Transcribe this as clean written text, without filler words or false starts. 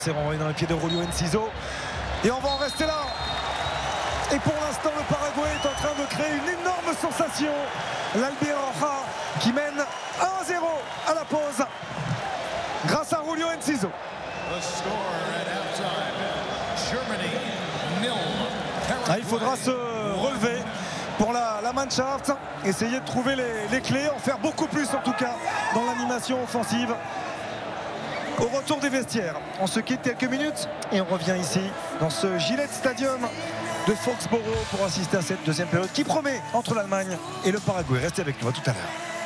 C'est renvoyé dans les pieds de Julio Enciso. Et on va en rester là. Et pour l'instant, le Paraguay est en train de créer une énorme sensation. L'Albiroja qui mène 1-0 à la pause grâce à Julio Enciso. Il faudra se relever pour la Mannschaft, essayer de trouver les clés, en faire beaucoup plus en tout cas dans l'animation offensive. Au retour des vestiaires, on se quitte quelques minutes et on revient ici dans ce Gillette Stadium de Foxborough pour assister à cette deuxième période qui promet entre l'Allemagne et le Paraguay. Restez avec nous, à tout à l'heure.